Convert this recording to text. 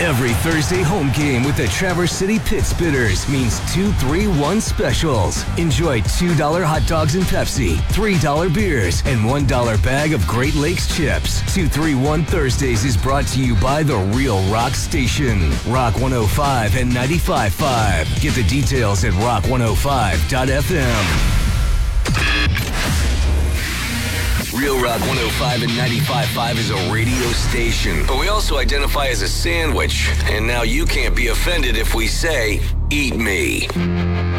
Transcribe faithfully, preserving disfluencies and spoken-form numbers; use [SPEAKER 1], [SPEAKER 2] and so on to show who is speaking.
[SPEAKER 1] Every Thursday home game with the Traverse City Pit Spitters means two three one specials. Enjoy two dollar hot dogs and Pepsi, three dollar beers, and one dollar bag of Great Lakes chips. two three one Thursdays is brought to you by The Real Rock Station. Rock one oh five and ninety-five point five. Get the details at rock one oh five dot f m. Real Rock one oh five and ninety-five point five is a radio station, but we also identify as a sandwich. And now you can't be offended if we say, eat me.